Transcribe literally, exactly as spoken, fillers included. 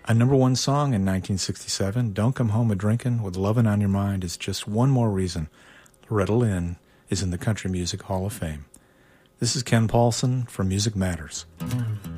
A number one song in nineteen sixty-seven, Don't Come Home A-Drinkin' with Lovin' on Your Mind is just one more reason Loretta Lynn is in the Country Music Hall of Fame. This is Ken Paulson for Music Matters.